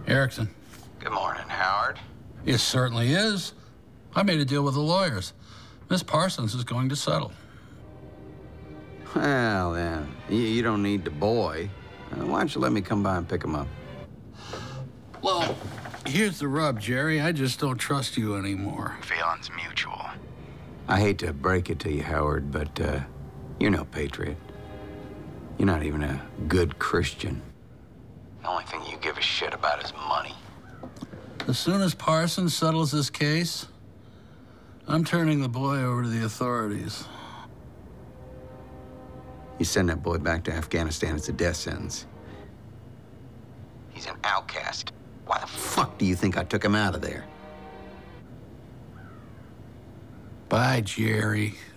Erickson. Good morning, Howard. It certainly is. I made a deal with the lawyers. Miss Parsons is going to settle. Well, then, you don't need the boy. Why don't you let me come by and pick him up? Well, here's the rub, Jerry. I just don't trust you anymore. Feelings mutual. I hate to break it to you, Howard, but you're no patriot. You're not even a good Christian. The only thing you give a shit about is money. As soon as Parsons settles this case, I'm turning the boy over to the authorities. You send that boy back to Afghanistan, it's a death sentence. He's an outcast. Why the fuck do you think I took him out of there? Bye, Jerry.